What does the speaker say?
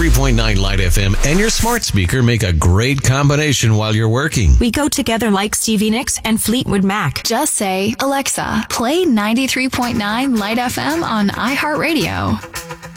93.9 Light FM and your smart speaker make a great combination while you're working. We go together like Stevie Nicks and Fleetwood Mac. Just say, Alexa, play 93.9 Light FM on iHeartRadio.